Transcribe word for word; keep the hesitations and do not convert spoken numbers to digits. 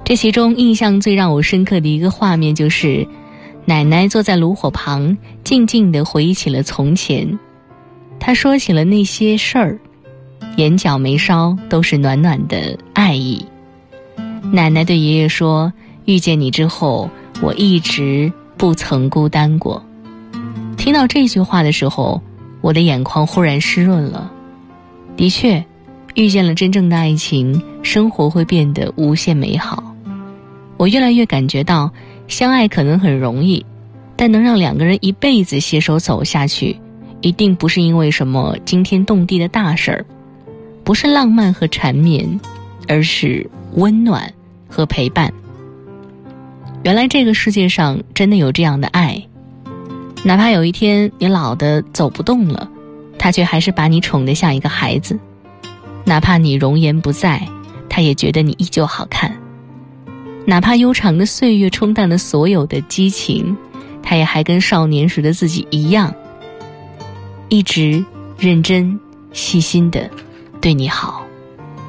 这其中印象最让我深刻的一个画面，就是奶奶坐在炉火旁，静静地回忆起了从前。她说起了那些事儿，眼角眉梢都是暖暖的爱意。奶奶对爷爷说，遇见你之后，我一直不曾孤单过。听到这句话的时候，我的眼眶忽然湿润了。的确，遇见了真正的爱情，生活会变得无限美好。我越来越感觉到，相爱可能很容易，但能让两个人一辈子携手走下去，一定不是因为什么惊天动地的大事儿，不是浪漫和缠绵，而是温暖和陪伴。原来这个世界上真的有这样的爱，哪怕有一天你老得走不动了，他却还是把你宠得像一个孩子；哪怕你容颜不在，他也觉得你依旧好看；哪怕悠长的岁月冲淡了所有的激情，他也还跟少年时的自己一样，一直认真细心地对你好。